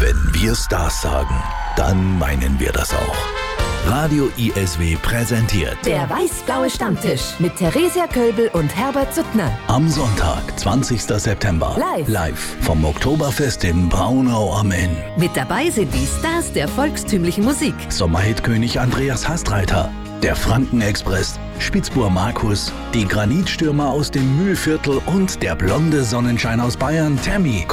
Wenn wir Stars sagen, dann meinen wir das auch. Radio ISW präsentiert Der weiß-blaue Stammtisch mit Theresia Kölbel und Herbert Suttner. am Sonntag, 20. September, live vom Oktoberfest in Braunau am Inn. Mit dabei sind die Stars der volkstümlichen Musik. Sommerhitkönig Andreas Hastreiter, der Frankenexpress, Spitzbur Markus, die Granitstürmer aus dem Mühlviertel und der blonde Sonnenschein aus Bayern, Tammy,